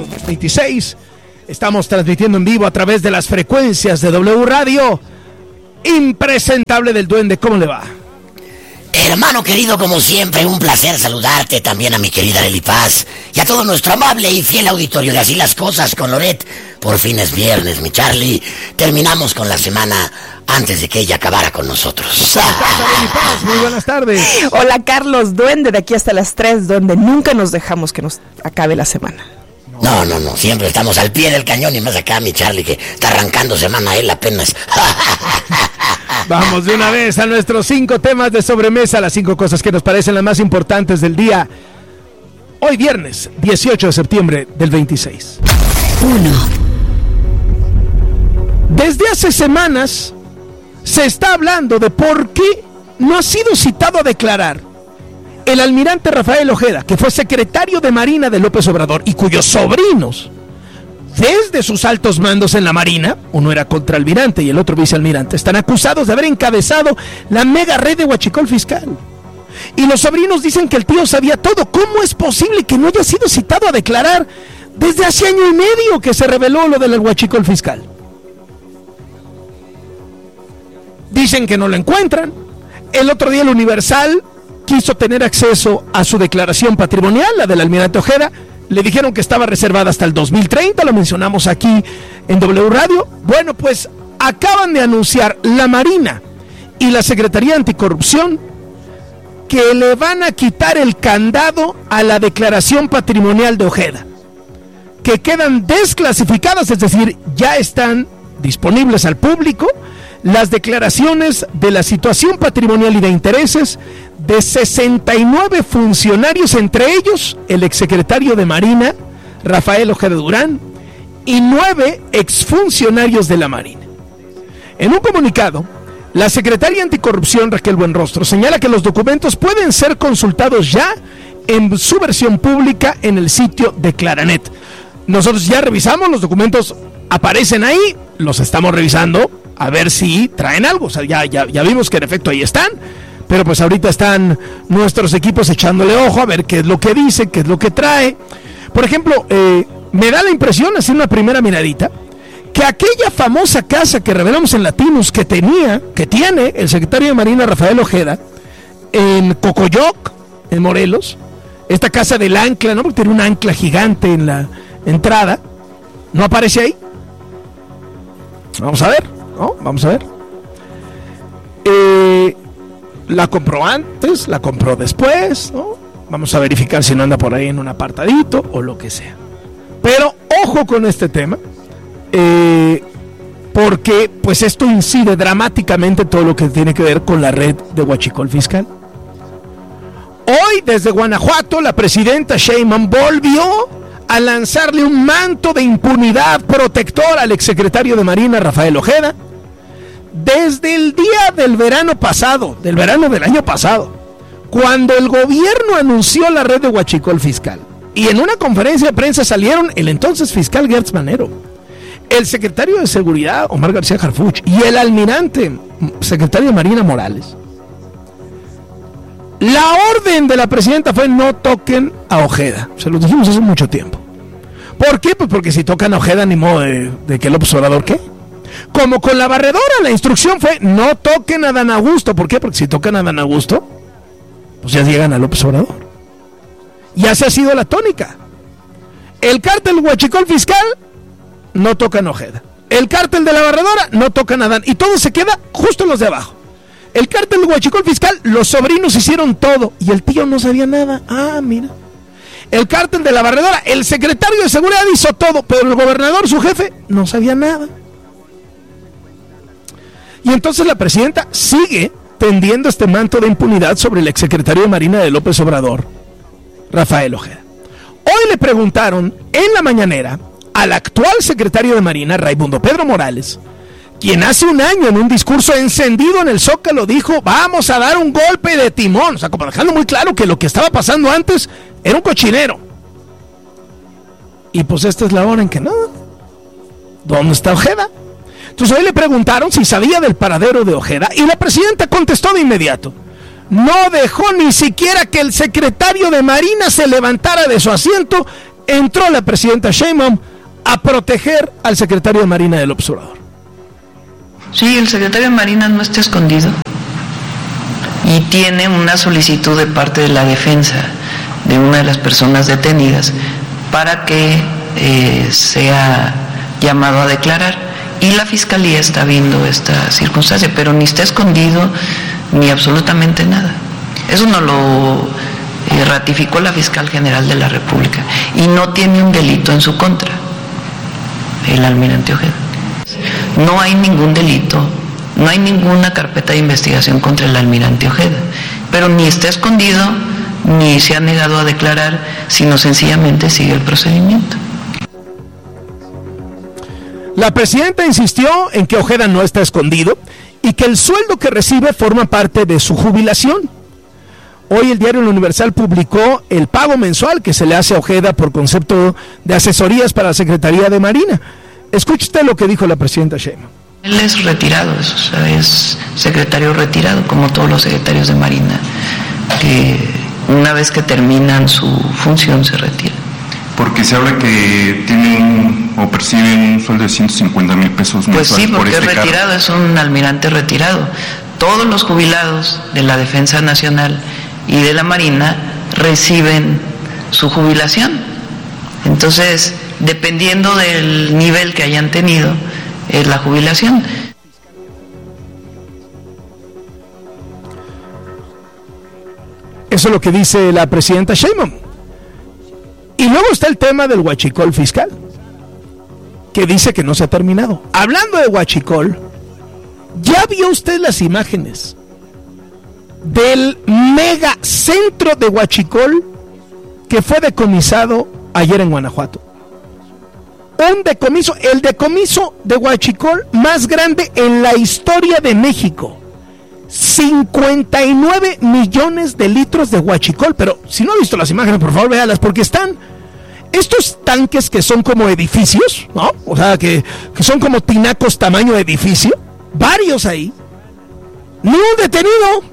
2026. Estamos transmitiendo en vivo a través de las frecuencias de W Radio. Impresentable del Duende, ¿cómo le va? Hermano querido, como siempre, un placer saludarte, también a mi querida Leli Paz y a todo nuestro amable y fiel auditorio de Así las Cosas con Loret. Por fin es viernes, mi Charlie. Terminamos con la semana antes de que ella acabara con nosotros. Leli Paz, muy buenas tardes. Hola, Carlos Duende, de aquí hasta las 3, donde nunca nos dejamos que nos acabe la semana. No, siempre estamos al pie del cañón y más acá, mi Charlie, que está arrancando semana él apenas. Vamos de una vez a nuestros 5 temas de sobremesa, las 5 cosas que nos parecen las más importantes del día. Hoy viernes, 18 de septiembre del 26. 1. Desde hace semanas se está hablando de por qué no ha sido citado a declarar el almirante Rafael Ojeda, que fue secretario de Marina de López Obrador y cuyos sobrinos, desde sus altos mandos en la Marina, uno era contraalmirante y el otro vicealmirante, están acusados de haber encabezado la mega red de huachicol fiscal. Y los sobrinos dicen que el tío sabía todo. ¿Cómo es posible que no haya sido citado a declarar desde hace año y medio que se reveló lo del huachicol fiscal? Dicen que no lo encuentran. El otro día el Universal quiso tener acceso a su declaración patrimonial, la del almirante Ojeda. Le dijeron que estaba reservada hasta el 2030, lo mencionamos aquí en W Radio. Bueno, pues acaban de anunciar la Marina y la Secretaría Anticorrupción que le van a quitar el candado a la declaración patrimonial de Ojeda, que quedan desclasificadas, es decir, ya están disponibles al público las declaraciones de la situación patrimonial y de intereses de 69 funcionarios, entre ellos el exsecretario de Marina, Rafael Ojeda Durán, y 9 exfuncionarios de la Marina. En un comunicado, la secretaria anticorrupción, Raquel Buenrostro, señala que los documentos pueden ser consultados ya en su versión pública en el sitio de Claranet. Nosotros ya revisamos, los documentos aparecen ahí, los estamos revisando a ver si traen algo. O sea, ya vimos que en efecto ahí están, pero pues ahorita están nuestros equipos echándole ojo a ver qué es lo que dice, qué es lo que trae. Por ejemplo, me da la impresión, así una primera miradita, que aquella famosa casa que revelamos en Latinos que tiene el secretario de Marina Rafael Ojeda en Cocoyoc, en Morelos, esta casa del ancla, ¿no? Porque tiene un ancla gigante en la entrada, ¿no aparece ahí? Vamos a ver, ¿no? Vamos a ver. La compró antes, la compró después, ¿no? Vamos a verificar si no anda por ahí en un apartadito o lo que sea. Pero ojo con este tema, porque pues esto incide dramáticamente todo lo que tiene que ver con la red de huachicol fiscal. Hoy, desde Guanajuato, la presidenta Sheinbaum volvió a lanzarle un manto de impunidad protector al exsecretario de Marina Rafael Ojeda. Desde el día del verano pasado, del verano del año pasado, cuando el gobierno anunció la red de huachicol fiscal, y en una conferencia de prensa salieron el entonces fiscal Gertz Manero, el secretario de Seguridad Omar García Harfuch y el almirante secretario de Marina Morales. La orden de la presidenta fue: no toquen a Ojeda. Se lo dijimos hace mucho tiempo. ¿Por qué? Pues porque si tocan a Ojeda, ni modo de que López Obrador, ¿qué? Como con la barredora, la instrucción fue: no toquen a Dan Augusto. ¿Por qué? Porque si tocan a Dan Augusto, pues ya llegan a López Obrador. Y así ha sido la tónica. El cártel huachicol fiscal, no tocan a Ojeda. El cártel de la barredora, no tocan a Dan. Y todo se queda justo en los de abajo. El cártel huachicol fiscal, los sobrinos hicieron todo y el tío no sabía nada. Ah, mira. El cártel de la barredora, el secretario de Seguridad hizo todo, pero el gobernador, su jefe, no sabía nada. Y entonces la presidenta sigue tendiendo este manto de impunidad sobre el exsecretario de Marina de López Obrador, Rafael Ojeda. Hoy le preguntaron en la mañanera al actual secretario de Marina, Raimundo Pedro Morales, quien hace un año en un discurso encendido en el Zócalo dijo: vamos a dar un golpe de timón. O sea, como dejando muy claro que lo que estaba pasando antes era un cochinero. Y pues esta es la hora en que no. ¿Dónde está Ojeda? Entonces hoy le preguntaron si sabía del paradero de Ojeda y la presidenta contestó de inmediato: no dejó ni siquiera que el secretario de Marina se levantara de su asiento entró la presidenta Sheinbaum a proteger al secretario de Marina del Observador. Sí, el secretario de Marina no está escondido y tiene una solicitud de parte de la defensa de una de las personas detenidas para que sea llamado a declarar, y la fiscalía está viendo esta circunstancia, pero ni está escondido ni absolutamente nada. Eso no lo ratificó la fiscal general de la República, y no tiene un delito en su contra el almirante Ojeda. No hay ningún delito, no hay ninguna carpeta de investigación contra el almirante Ojeda, pero ni está escondido ni se ha negado a declarar, sino sencillamente sigue el procedimiento. La presidenta insistió en que Ojeda no está escondido y que el sueldo que recibe forma parte de su jubilación. Hoy el diario El Universal publicó el pago mensual que se le hace a Ojeda por concepto de asesorías para la Secretaría de Marina. Escuche usted lo que dijo la presidenta Sheinbaum. Él es retirado, es secretario retirado, como todos los secretarios de Marina, que una vez que terminan su función se retiran. Porque se habla que tienen o perciben un sueldo de 150,000 pesos mensuales. Pues sí, porque por es retirado, cargo. es un almirante retirado. Todos los jubilados de la Defensa Nacional y de la Marina reciben su jubilación. Entonces, dependiendo del nivel que hayan tenido, es la jubilación. Eso es lo que dice la presidenta Sheinbaum. Y luego está el tema del huachicol fiscal, que dice que no se ha terminado. Hablando de huachicol, ¿ya vio usted las imágenes del mega centro de huachicol que fue decomisado ayer en Guanajuato? Un decomiso, el decomiso de huachicol más grande en la historia de México. 59 millones de litros de huachicol. Pero si no ha visto las imágenes, por favor véalas, porque están estos tanques que son como edificios, ¿no? O sea, que son como tinacos tamaño edificio, varios ahí. Ni un detenido.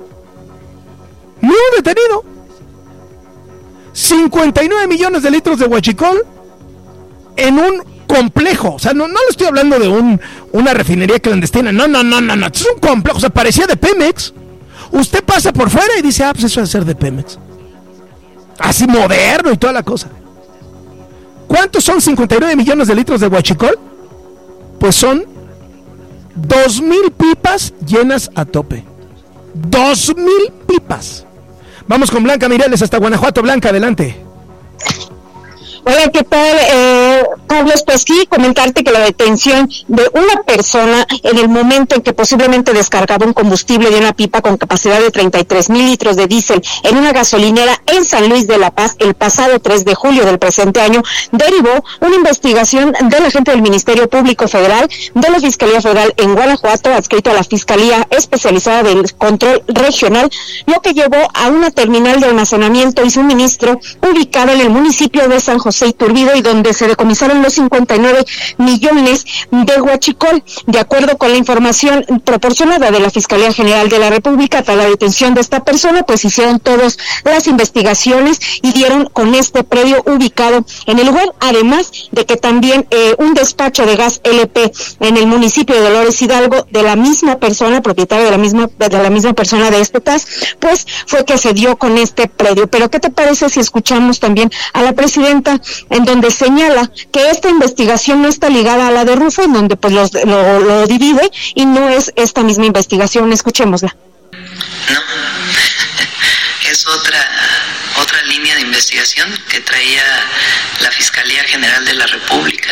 59 millones de litros de huachicol en un complejo. O sea, no le estoy hablando de una refinería clandestina. No. Es un complejo. O sea, parecía de Pemex. Usted pasa por fuera y dice, pues eso debe ser de Pemex. Así moderno y toda la cosa. ¿Cuántos son 59 millones de litros de huachicol? Pues son 2,000 pipas llenas a tope. 2,000 pipas. Vamos con Blanca Mireles hasta Guanajuato. Blanca, adelante. Hola, ¿qué tal, Carlos? Pues sí, comentarte que la detención de una persona en el momento en que posiblemente descargaba un combustible de una pipa con capacidad de 33,000 litros de diésel en una gasolinera en San Luis de la Paz el pasado 3 de julio del presente año, derivó una investigación del agente del Ministerio Público Federal de la Fiscalía Federal en Guanajuato, adscrito a la Fiscalía Especializada del Control Regional, lo que llevó a una terminal de almacenamiento y suministro ubicada en el municipio de San José Iturbide, y donde se decomisaron los 59 millones de huachicol. De acuerdo con la información proporcionada de la Fiscalía General de la República, tras la detención de esta persona, pues hicieron todas las investigaciones y dieron con este predio ubicado en el lugar, además de que también un despacho de gas LP en el municipio de Dolores Hidalgo, de la misma persona, propietario de la misma persona de este TAS, pues fue que se dio con este predio. Pero ¿qué te parece si escuchamos también a la presidenta, en donde señala que esta investigación no está ligada a la de Rufo, en donde pues lo divide, y no es esta misma investigación? Escuchémosla. No, es otra línea de investigación que traía la Fiscalía General de la República.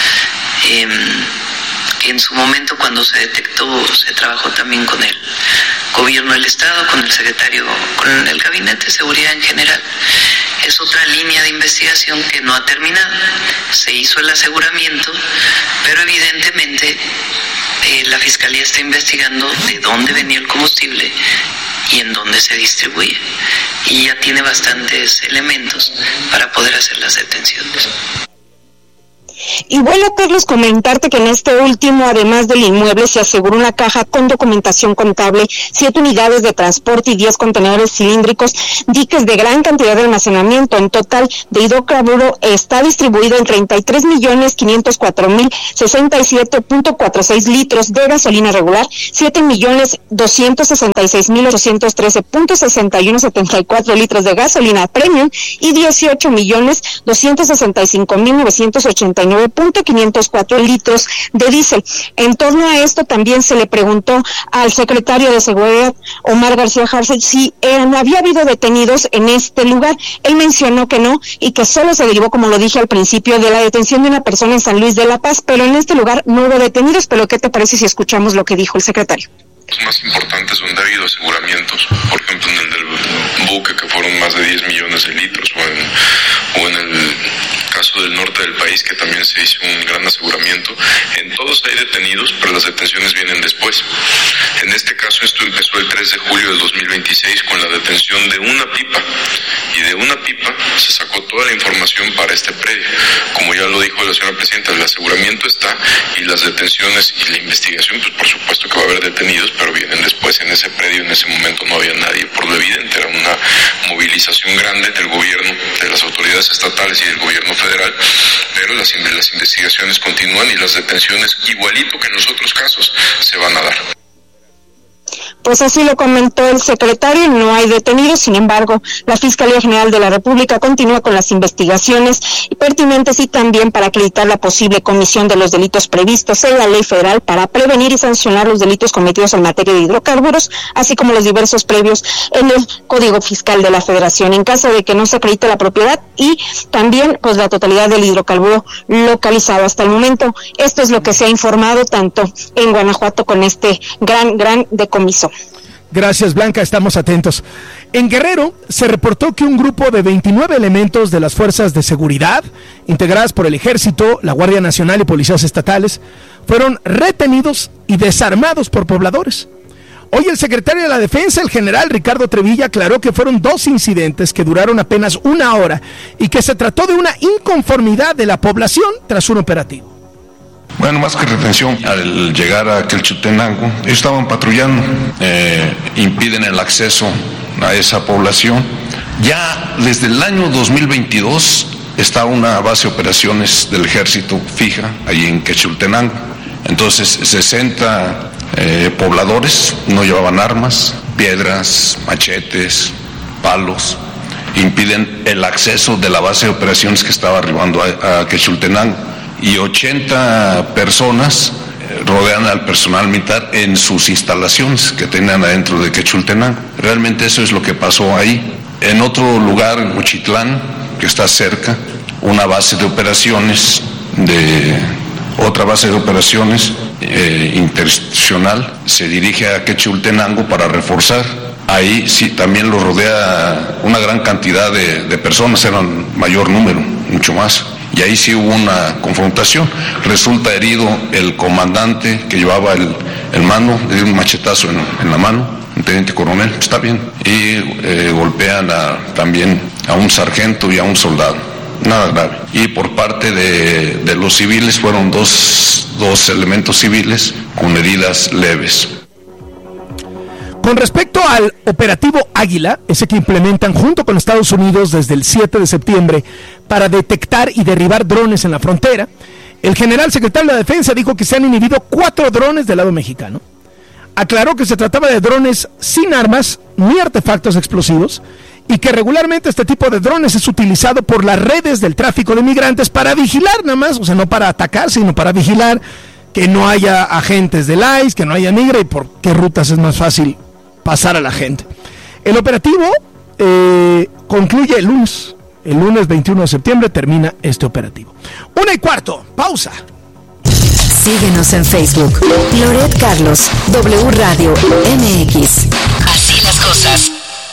En su momento, cuando se detectó, se trabajó también con el gobierno del Estado, con el secretario, con el Gabinete de Seguridad en general. Es otra línea de investigación que no ha terminado. Se hizo el aseguramiento, pero evidentemente la Fiscalía está investigando de dónde venía el combustible y en dónde se distribuye. Y ya tiene bastantes elementos para poder hacer las detenciones. Y bueno, Carlos, comentarte que en este último, además del inmueble, se aseguró una caja con documentación contable, 7 unidades de transporte y 10 contenedores cilíndricos, diques de gran cantidad de almacenamiento. En total, de hidrocarburo está distribuido en 33.064.067.46 litros de gasolina regular, 7.266.813.6174 litros de gasolina premium y 18.265.989.504 litros de diésel. En torno a esto también se le preguntó al secretario de Seguridad, Omar García Harfuch, si no había habido detenidos en este lugar. Él mencionó que no y que solo se derivó, como lo dije al principio, de la detención de una persona en San Luis de la Paz, pero en este lugar no hubo detenidos. Pero ¿qué te parece si escuchamos lo que dijo el secretario? Los más importantes donde ha habido aseguramientos, por ejemplo en el del buque, que fueron más de 10 millones de litros, o en el caso del norte del país, que también se hizo un gran aseguramiento. En todos hay detenidos, pero las detenciones vienen después. En este caso esto empezó el 3 de julio del 2026 con la detención de una pipa, y de una pipa se sacó toda la información para este predio. Como ya lo dijo la señora presidenta, el aseguramiento está, y las detenciones y la investigación, pues por supuesto que va a haber detenidos, pero vienen después. En ese predio en ese momento no había nadie, por lo evidente, era una movilización grande del gobierno, de las autoridades estatales y del gobierno federal, pero las investigaciones continúan y las detenciones, igualito que en los otros casos, se van a dar. Pues así lo comentó el secretario, no hay detenidos. Sin embargo, la Fiscalía General de la República continúa con las investigaciones pertinentes y también para acreditar la posible comisión de los delitos previstos en la ley federal para prevenir y sancionar los delitos cometidos en materia de hidrocarburos, así como los diversos previos en el Código Fiscal de la Federación, en caso de que no se acredite la propiedad y también pues la totalidad del hidrocarburo localizado hasta el momento. Esto es lo que se ha informado tanto en Guanajuato con este gran decomiso. Gracias, Blanca, estamos atentos. En Guerrero se reportó que un grupo de 29 elementos de las fuerzas de seguridad, integradas por el Ejército, la Guardia Nacional y policías estatales, fueron retenidos y desarmados por pobladores. Hoy el secretario de la Defensa, el general Ricardo Trevilla, aclaró que fueron 2 incidentes que duraron apenas 1 hora y que se trató de una inconformidad de la población tras un operativo. Bueno, más que retención, al llegar a Quechultenango, ellos estaban patrullando, impiden el acceso a esa población. Ya desde el año 2022 está una base de operaciones del ejército fija ahí en Quechultenango. Entonces 60 pobladores no llevaban armas, piedras, machetes, palos, impiden el acceso de la base de operaciones que estaba arribando a Quechultenango. Y 80 personas rodean al personal militar en sus instalaciones que tenían adentro de Quechultenango. Realmente eso es lo que pasó ahí. En otro lugar, en Uchitlán, que está cerca, otra base de operaciones interinstitucional se dirige a Quechultenango para reforzar. Ahí sí también lo rodea una gran cantidad de personas, eran mayor número, mucho más. Y ahí sí hubo una confrontación. Resulta herido el comandante que llevaba el mando, le dio un machetazo en la mano, un teniente coronel, está bien. Y golpean también a un sargento y a un soldado, nada grave. Y por parte de los civiles fueron dos elementos civiles con heridas leves. Con respecto al operativo Águila, ese que implementan junto con Estados Unidos desde el 7 de septiembre para detectar y derribar drones en la frontera, el general secretario de la Defensa dijo que se han inhibido 4 drones del lado mexicano. Aclaró que se trataba de drones sin armas ni artefactos explosivos y que regularmente este tipo de drones es utilizado por las redes del tráfico de migrantes para vigilar nada más, o sea, no para atacar, sino para vigilar que no haya agentes del ICE, que no haya migra y por qué rutas es más fácil pasar a la gente. El operativo concluye el lunes. El lunes 21 de septiembre termina este operativo. 1:15, pausa. Síguenos en Facebook. Loret Carlos, W Radio MX. Así las cosas.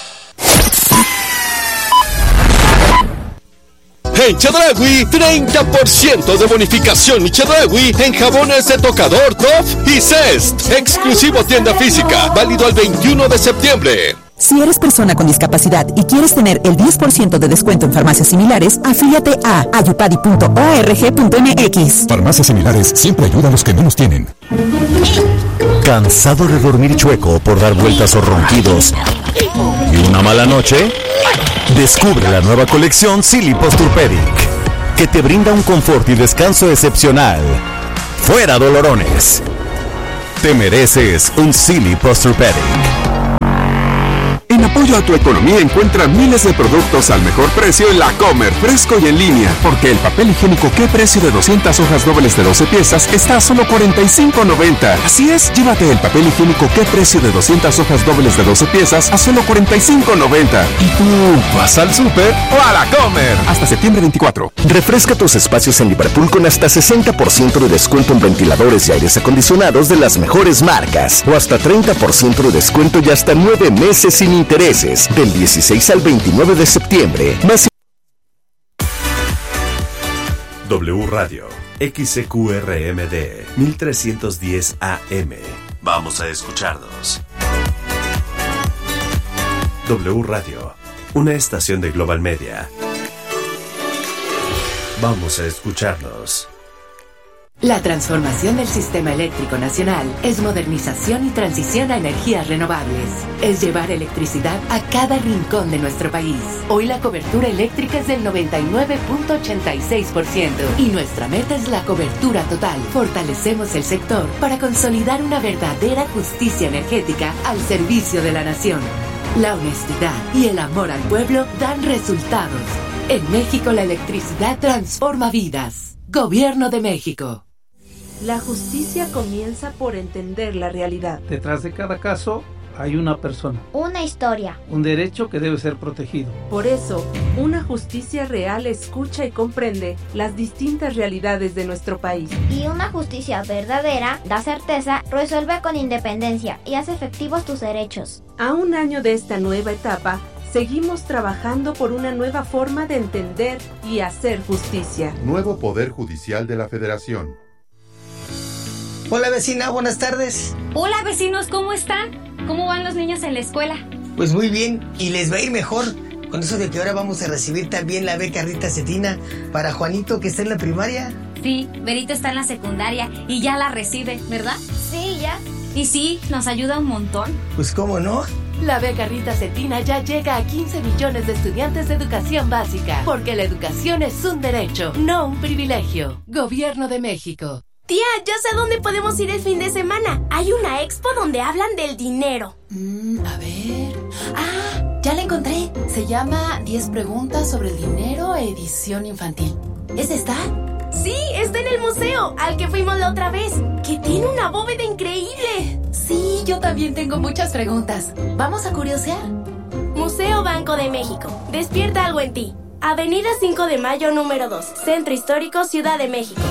En Chedraui, 30% de bonificación y Chedraui en jabones de tocador, Dove y Zest. Exclusivo tienda física, válido al 21 de septiembre. Si eres persona con discapacidad y quieres tener el 10% de descuento en farmacias similares, afíliate a ayupadi.org.mx. Farmacias similares siempre ayudan a los que menos tienen. ¿Cansado de dormir chueco por dar vueltas o ronquidos y una mala noche? Descubre la nueva colección Silly Posturpedic, que te brinda un confort y descanso excepcional. ¡Fuera dolorones! Te mereces un Silly Posturpedic. En apoyo a tu economía encuentra miles de productos al mejor precio en La Comer, fresco y en línea. Porque el papel higiénico ¿Qué precio de 200 hojas dobles de 12 piezas está a solo $45.90? Así es, llévate el papel higiénico ¿Qué precio de 200 hojas dobles de 12 piezas a solo $45.90? ¿Y tú vas al súper o a La Comer? Hasta septiembre 24. Refresca tus espacios en Liverpool con hasta 60% de descuento en ventiladores y aires acondicionados de las mejores marcas. O hasta 30% de descuento y hasta 9 meses sin intereses, del 16 al 29 de septiembre. Más W Radio, XCQRMD, 1310 AM. Vamos a escucharnos. W Radio, una estación de Global Media. Vamos a escucharnos. La transformación del sistema eléctrico nacional es modernización y transición a energías renovables. Es llevar electricidad a cada rincón de nuestro país. Hoy la cobertura eléctrica es del 99.86% y nuestra meta es la cobertura total. Fortalecemos el sector para consolidar una verdadera justicia energética al servicio de la nación. La honestidad y el amor al pueblo dan resultados. En México la electricidad transforma vidas. Gobierno de México. La justicia comienza por entender la realidad. Detrás de cada caso hay una persona. Una historia. Un derecho que debe ser protegido. Por eso, una justicia real escucha y comprende las distintas realidades de nuestro país. Y una justicia verdadera da certeza, resuelve con independencia y hace efectivos tus derechos. A un año de esta nueva etapa, seguimos trabajando por una nueva forma de entender y hacer justicia. Nuevo Poder Judicial de la Federación. Hola vecina, buenas tardes. Hola vecinos, ¿cómo están? ¿Cómo van los niños en la escuela? Pues muy bien, y les va a ir mejor con eso de que ahora vamos a recibir también la beca Rita Cetina para Juanito que está en la primaria. Sí, Berito está en la secundaria y ya la recibe, ¿verdad? Sí, ya. Y sí, nos ayuda un montón. Pues cómo no. La beca Rita Cetina ya llega a 15 millones de estudiantes de educación básica, porque la educación es un derecho, no un privilegio. Gobierno de México. Tía, ya sé a dónde podemos ir el fin de semana. Hay una expo donde hablan del dinero. A ver... ¡Ah! Ya la encontré. Se llama 10 preguntas sobre el dinero, edición infantil. ¿Es esta? Sí, está en el museo, al que fuimos la otra vez, que tiene una bóveda increíble. Sí, yo también tengo muchas preguntas. ¿Vamos a curiosear? Museo Banco de México. Despierta algo en ti. Avenida 5 de Mayo, número 2. Centro Histórico, Ciudad de México.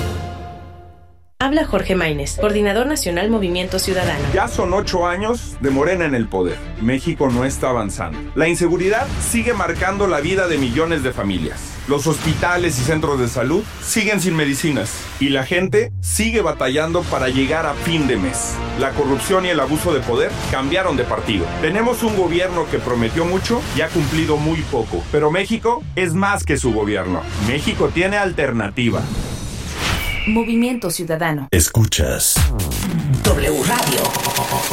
Habla Jorge Maínez, Coordinador Nacional Movimiento Ciudadano. Ya son 8 años de Morena en el poder. México no está avanzando. La inseguridad sigue marcando la vida de millones de familias. Los hospitales y centros de salud siguen sin medicinas. Y la gente sigue batallando para llegar a fin de mes. La corrupción y el abuso de poder cambiaron de partido. Tenemos un gobierno que prometió mucho y ha cumplido muy poco. Pero México es más que su gobierno. México tiene alternativa. Movimiento Ciudadano. Escuchas W Radio.